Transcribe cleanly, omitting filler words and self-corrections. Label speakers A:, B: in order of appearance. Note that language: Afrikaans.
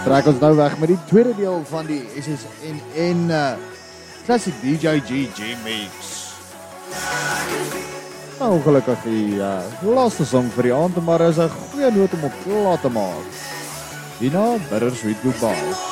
A: Trek ons nou weg met die tweede deel van die SSNN Classic DJG Mix. Nou ongelukkig die laaste song vir die aand, maar is 'n goeie noot om op klaar te maak. Hierna, Bittersweet Goodbye.